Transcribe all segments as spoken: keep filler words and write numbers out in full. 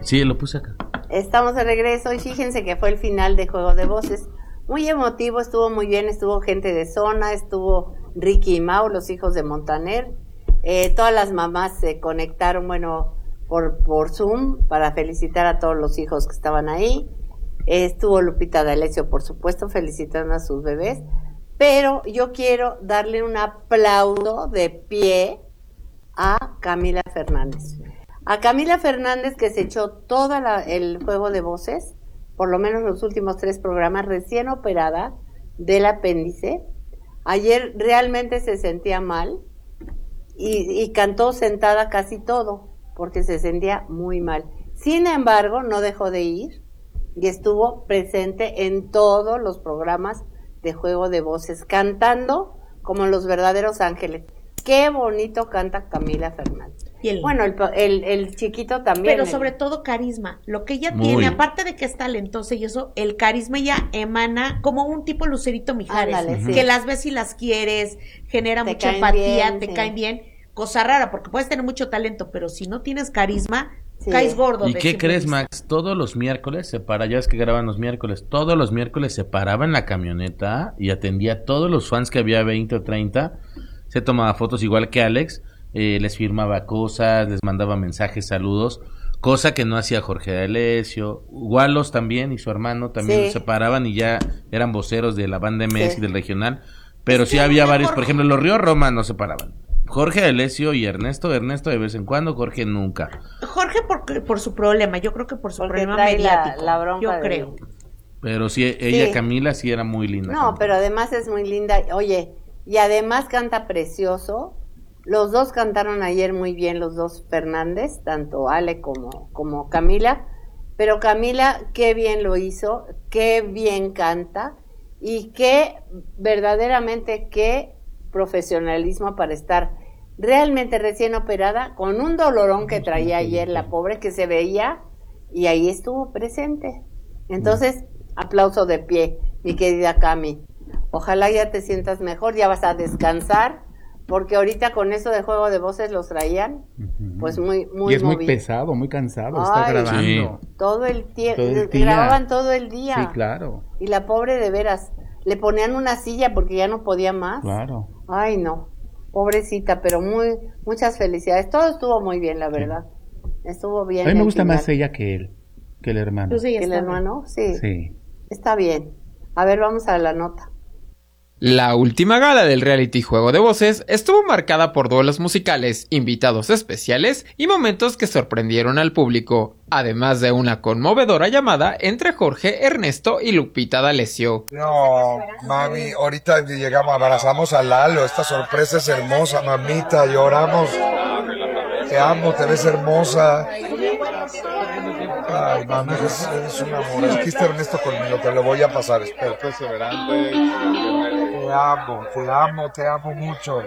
Sí, lo puse acá. Estamos de regreso y fíjense que fue el final de Juego de Voces. Muy emotivo, estuvo muy bien, estuvo gente de zona, estuvo Ricky y Mau, los hijos de Montaner. Eh, todas las mamás se conectaron, bueno, por, por Zoom para felicitar a todos los hijos que estaban ahí. Eh, estuvo Lupita D'Alessio, por supuesto, felicitando a sus bebés. Pero yo quiero darle un aplauso de pie a Camila Fernández. A Camila Fernández, que se echó todo el Juego de Voces, por lo menos los últimos tres programas, recién operada del apéndice. Ayer realmente se sentía mal y, y cantó sentada casi todo, porque se sentía muy mal. Sin embargo, no dejó de ir y estuvo presente en todos los programas de Juego de Voces, cantando como los verdaderos ángeles. Qué bonito canta Camila Fernández. Y el, bueno, el, el, el chiquito también. Pero el, sobre todo carisma. Lo que ella Muy. tiene, aparte de que es talentosa y eso, el carisma ya emana como un tipo Lucerito Mijares. Ándale, que sí. las ves y las quieres, genera Te mucha caen empatía, bien, te sí. caen bien. Cosa rara, porque puedes tener mucho talento, pero si no tienes carisma, Sí. caes gordo. ¿Y de qué simple crees, vista. Max? Todos los miércoles se para, ya es que graban los miércoles, todos los miércoles se paraba en la camioneta y atendía a todos los fans que había, veinte o treinta, se tomaba fotos igual que Alex, eh, les firmaba cosas, les mandaba mensajes, saludos, cosa que no hacía Jorge D'Alessio. Walos también y su hermano también Sí. se paraban y ya eran voceros de la banda M S Sí. y del regional, pero Es sí que había mejor- varios, por ejemplo, los Río Roma no se paraban. Jorge D'Alessio y Ernesto, Ernesto de vez en cuando, Jorge nunca. Jorge por, por su problema, yo creo que por su Porque problema trae la- mediático. la bronca yo de- creo. Pero sí, ella, Sí. Camila, sí era muy linda. No, pero además es muy linda. Oye, y además canta precioso. Los dos cantaron ayer muy bien, los dos Fernández, tanto Ale como, como Camila. Pero Camila, qué bien lo hizo, qué bien canta y qué, verdaderamente, qué profesionalismo para estar realmente recién operada, con un dolorón que traía ayer la pobre, que se veía, y ahí estuvo presente. Entonces, aplauso de pie, mi querida Cami. Ojalá ya te sientas mejor, ya vas a descansar, porque ahorita con eso de Juego de Voces los traían, pues muy, muy Y es muy movido. pesado, muy cansado, está Ay, grabando. Sí. Todo el tiempo, Todo el día. grababan todo el día. Sí, claro, Y la pobre de veras, le ponían una silla porque ya no podía más. claro. Ay, no, pobrecita, pero muy, muchas felicidades. Todo estuvo muy bien, la verdad. Estuvo bien. A mí me el gusta final. más ella que él, que el hermano. Pues ella ¿El está hermano? Sí, Sí. está bien. A ver, vamos a la nota. La última gala del reality Juego de Voces estuvo marcada por duelos musicales, invitados especiales y momentos que sorprendieron al público, además de una conmovedora llamada entre Jorge, Ernesto y Lupita D'Alessio. No, mami, ahorita llegamos, abrazamos a Lalo, esta sorpresa es hermosa, mamita, lloramos. Te amo, te ves hermosa. Ay, mami, eres, eres un amor. Aquí está Ernesto conmigo, te lo voy a pasar, espera. Perseverante. Te amo, te amo, te amo mucho.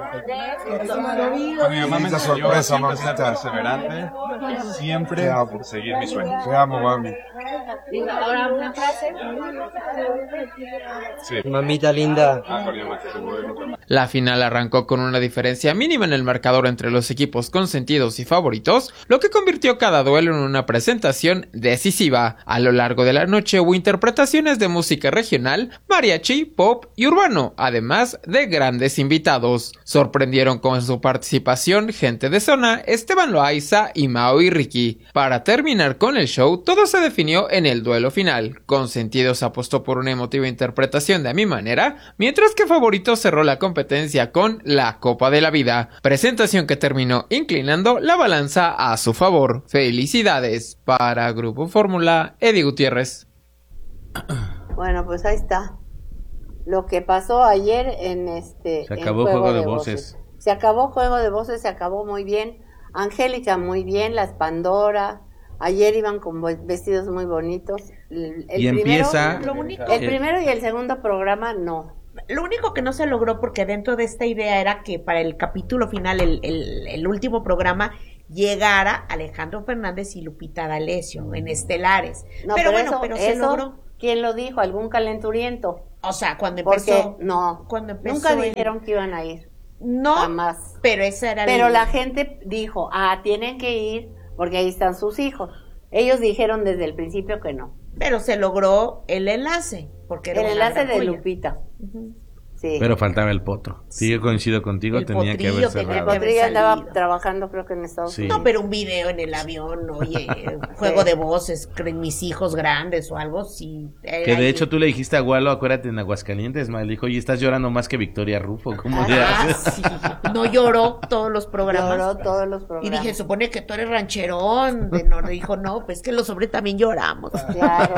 Mi mamá me Linda enseñó sorpresa, siempre a ser mamita. perseverante, siempre Te amo. por seguir mis sueños. Te amo, mami. Ahora una frase. Sí. Mamita linda. Ah, por mi mamá, que se mueve mucho más. La final arrancó con una diferencia mínima en el marcador entre los equipos consentidos y favoritos, lo que convirtió cada duelo en una presentación decisiva. A lo largo de la noche hubo interpretaciones de música regional, mariachi, pop y urbano, además de grandes invitados. Sorprendieron con su participación gente de zona, Esteban Loaiza y Mao y Ricky. Para terminar con el show, todo se definió en el duelo final. Consentidos apostó por una emotiva interpretación de A Mi Manera, mientras que Favoritos cerró la competencia con La Copa de la Vida, presentación que terminó inclinando la balanza a su favor. Felicidades. Para Grupo Fórmula, Eddie Gutiérrez. Bueno, pues ahí está. Lo que pasó ayer en este... Se en acabó Juego de Voces. Se acabó Juego de Voces, se acabó muy bien. Angélica muy bien, las Pandora. Ayer iban con vestidos muy bonitos. El, el Y primero, empieza... Lo único, El primero y el segundo programa, no. lo único que no se logró, porque dentro de esta idea era que para el capítulo final, el, el, el último programa, llegara Alejandro Fernández y Lupita D'Alessio en estelares. No, pero, pero bueno, eso, pero se eso, logró. ¿quién lo dijo? ¿Algún calenturiento? O sea, cuando Porque empezó... no, cuando empezó nunca el- dijeron que iban a ir. No, Jamás. pero esa era Pero el- la gente dijo, ah, tienen que ir porque ahí están sus hijos. Ellos dijeron desde el principio que no. Pero se logró el enlace. Porque era El una enlace gran de joya. Lupita. Ujú. Sí. Pero faltaba el potro. Sí, yo coincido contigo, El tenía que haber potrillo tenía El cerrado. que- Potrillo andaba salido. trabajando creo que en Estados Sí. Unidos. No, pero un video en el avión, oye, un juego de voces, creen mis hijos grandes o algo, sí. Que de hecho tú le dijiste a Walo, acuérdate, en Aguascalientes, ma, le dijo, oye, estás llorando más que Victoria Rufo, ¿cómo le Ah, haces? sí. No lloró todos los programas. Lloró todos los Y programas. dije, supone que tú eres rancherón. De no, dijo, no, pues que los hombres también lloramos. Claro.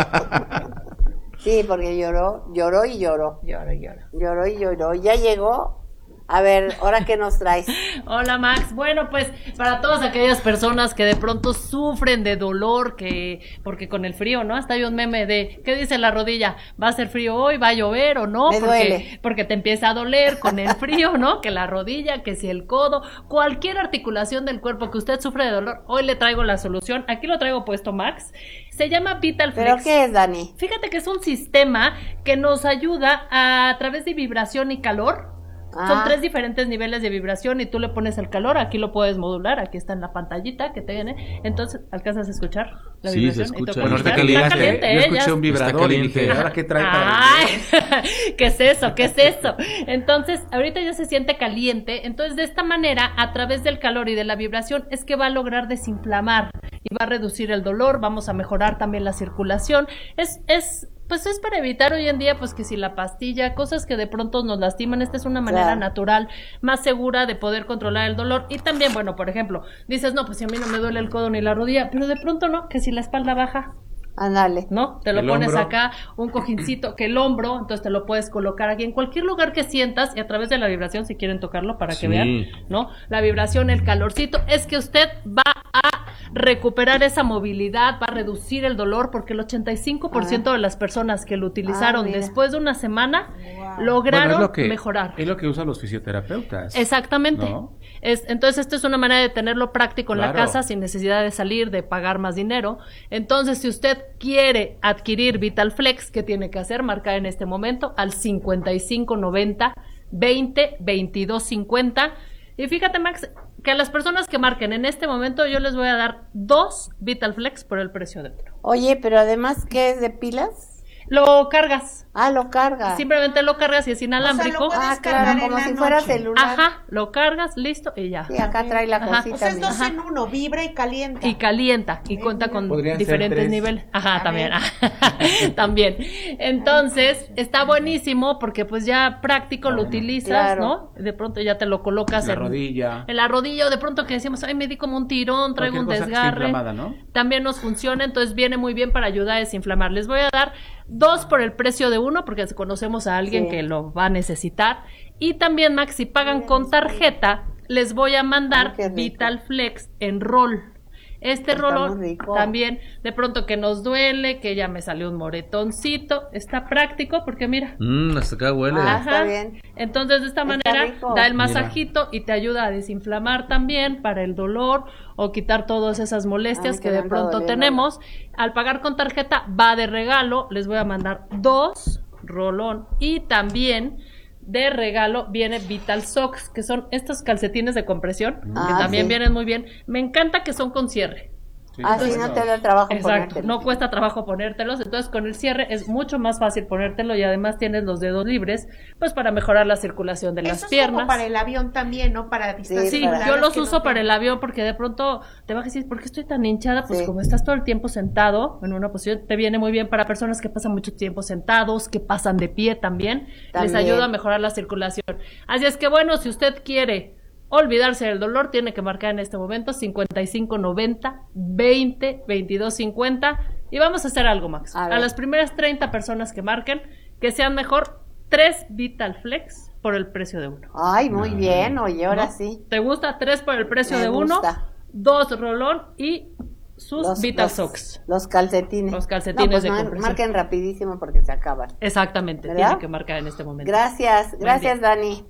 Sí, porque lloró, lloró y lloró. Lloro, lloro. Lloró y lloró. Ya llegó. A ver, ¿ahora qué nos traes? Hola Max, bueno pues para todas aquellas personas que de pronto sufren de dolor, que porque con el frío, ¿no? Hasta hay un meme de, ¿qué dice la rodilla? ¿Va a ser frío hoy? ¿Va a llover o no? Me porque, duele. porque te empieza a doler con el frío, ¿no? Que la rodilla, que si el codo, cualquier articulación del cuerpo que usted sufre de dolor, hoy le traigo la solución. Aquí lo traigo puesto, Max. Se llama Vital Flex. ¿Pero qué es, Dani? Fíjate que es un sistema que nos ayuda a, a través de vibración y calor. Son Ah. tres diferentes niveles de vibración y tú le pones el calor, aquí lo puedes modular, aquí está en la pantallita que tiene, entonces ¿alcanzas a escuchar la Sí, vibración? se Y tú escucha. pue0ues Bueno, ahorita escuchar. que Está llegaste, caliente, Yo ¿eh? escuché Ya- un vibrador y caliente. dije, ¿ahora qué trae Ay, para ¿qué es eso? ¿Qué es eso? Entonces, ahorita ya se siente caliente, entonces de esta manera, a través del calor y de la vibración, es que va a lograr desinflamar y va a reducir el dolor, vamos a mejorar también la circulación, es, es, pues es para evitar hoy en día, pues que si la pastilla, cosas que de pronto nos lastiman, esta es una manera Claro. natural, más segura de poder controlar el dolor, y también, bueno, por ejemplo, dices, no, pues si a mí no me duele el codo ni la rodilla, pero de pronto no, que si la espalda baja, Ándale. ¿no? Te lo El pones hombro. acá, un cojincito, que el hombro, entonces te lo puedes colocar aquí en cualquier lugar que sientas y a través de la vibración, si quieren tocarlo para que Sí. vean, ¿no? La vibración, el calorcito, es que usted va a recuperar esa movilidad, va a reducir el dolor, porque el ochenta y cinco por ciento de las personas que lo utilizaron Ah, mira. después de una semana Wow. lograron Bueno, es lo que, mejorar. Es lo que usan los fisioterapeutas. Exactamente. ¿No? Es, entonces, esto es una manera de tenerlo práctico en la Claro. casa sin necesidad de salir, de pagar más dinero. Entonces, si usted quiere adquirir Vital Flex, ¿qué tiene que hacer? Marcar en este momento al cincuenta y cinco noventa veinte veintidós cincuenta. Y fíjate, Max, que a las personas que marquen en este momento yo les voy a dar dos Vital Flex por el precio de uno. Oye, pero además, ¿qué es de pilas? Lo cargas. Ah, lo carga. Simplemente lo cargas y es inalámbrico. O sea, lo Ah, puedes claro, cargar en como la si fuera noche. celular. Ajá, lo cargas, listo y ya. Sí, acá trae la Ajá. cosita. O sea, es mira. dos en uno, vibra y calienta. Y calienta, y cuenta con Podrían ser diferentes tres. niveles. Ajá, A también. ver. También. Entonces, está buenísimo porque pues ya práctico lo utilizas, Claro. ¿no? De pronto ya te lo colocas La en, rodilla. en la rodilla, o de pronto que decimos, ay, me di como un tirón, traigo Cualquier un cosa que esté desgarre. inflamada, ¿no? También nos funciona, entonces viene muy bien para ayudar a desinflamar. Les voy a dar dos por el precio de uno, porque conocemos a alguien Sí. que lo va a necesitar. Y también, Max, si pagan con tarjeta, les voy a mandar Ay, qué rico. Vital Flex en rol. Este Está rolón muy rico. también, de pronto que nos duele, que ya me salió un moretoncito, está práctico porque mira, Mmm, hasta acá huele. Ah, está bien. entonces de esta Está manera rico. da el masajito y te ayuda a desinflamar también para el dolor o quitar todas esas molestias Ay, que que de me anda pronto doliendo. tenemos. Al pagar con tarjeta va de regalo, les voy a mandar dos rolón y también de regalo viene Vital Socks, que son estos calcetines de compresión, Ah, que también sí. vienen muy bien. Me encanta que son con cierre. Sí, Así bueno. no te da el trabajo Exacto, ponértelo. no cuesta trabajo ponértelos, entonces con el cierre es mucho más fácil ponértelo y además tienes los dedos libres, pues para mejorar la circulación de las Eso es piernas. como para el avión también, ¿no? Para distancias Sí, para- yo los que no uso para te- el avión porque de pronto te vas a decir, ¿por qué estoy tan hinchada? Pues Sí. como estás todo el tiempo sentado en una posición, te viene muy bien para personas que pasan mucho tiempo sentados, que pasan de pie también, les También. ayuda a mejorar la circulación. Así es que bueno, si usted quiere olvidarse del dolor, tiene que marcar en este momento cincuenta y cinco noventa veinte veintidós cincuenta y vamos a hacer algo, Max. A A, ver. las primeras treinta personas que marquen, que sean mejor tres Vital Flex por el precio de uno. Ay, muy bien, oye, ahora ¿No? sí. ¿Te gusta? Tres por el precio Me de uno, gusta. dos rolón y sus Los- Vital los- Socks. Los calcetines. Los calcetines No, pues de mar- compresión. marquen rapidísimo porque se acaban. Exactamente, ¿Verdad? tiene que marcar en este momento. Gracias, Buen gracias, día. Dani.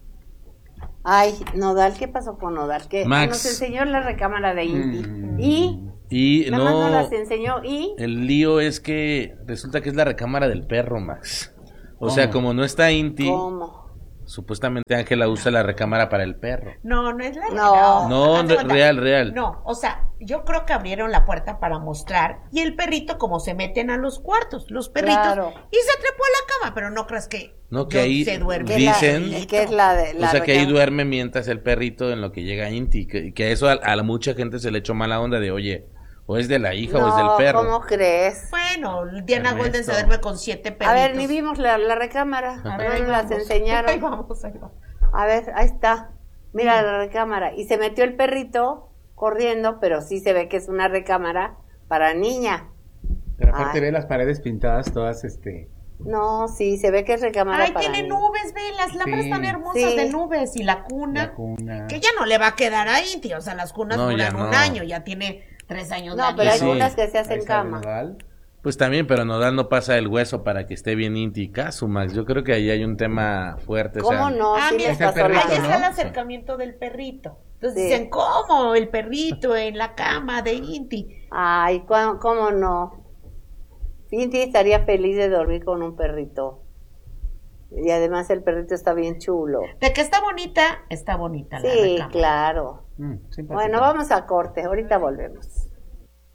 Ay, Nodal, ¿qué pasó con Nodal? Que Max. nos enseñó la recámara de Inti. Mm. Y Y nada más no, nos las enseñó y el lío es que resulta que es la recámara del perro, Max. O sea, ¿Cómo? como no está Inti, ¿cómo? Supuestamente Ángela usa la recámara para el perro. No, no es la No. No, haz de cuenta. real, real. No, o sea, yo creo que abrieron la puerta para mostrar y el perrito como se meten a los cuartos, los perritos, Claro. y se trepó a la cama, pero no crees que No, que yo- ahí se duerme. Que la- dicen- que es la de la o sea, que ahí recámara. duerme mientras el perrito en lo que llega Inti. Que, que eso a, a la mucha gente se le echó mala onda de, oye, o es de la hija o es del No, perro. ¿cómo crees? Bueno, Diana Ernesto. Golden se duerme con siete perritos. A ver, ni vimos la, la recámara. A A ver, ver, ahí nos las vamos. enseñaron. Ahí vamos, ahí vamos. A ver, ahí está. Mira la recámara. Y se metió el perrito corriendo, pero sí se ve que es una recámara para niña. Pero aparte Ay. ve las paredes pintadas todas, este... No, sí, se ve que es recámara Ay, para tiene niña. nubes, ve, las lámparas Sí. tan hermosas Sí. de nubes y la cuna, La cuna. que ya no le va a quedar ahí, tío, o sea, las cunas No, ya duran un no. año, ya tiene tres años. No, la pero hay niña. Sí. unas que se Ahí hacen está cama. Nodal. Pues también, pero Nodal no pasa el hueso para que esté bien Inti y Casu, Max. Yo creo que ahí hay un tema fuerte. o ¿Cómo sea, no? Ah, Sí mira, les está el pasó la perrito, Ahí ¿no? está el acercamiento del perrito. Entonces Sí. dicen, ¿cómo? El perrito en la cama de Inti. Ay, ¿cuá- ¿cómo no? Inti estaría feliz de dormir con un perrito. Y además el perrito está bien chulo. De que está bonita, está bonita la Sí, recámara. claro. Mm, simpática. Bueno, vamos a corte. Ahorita volvemos.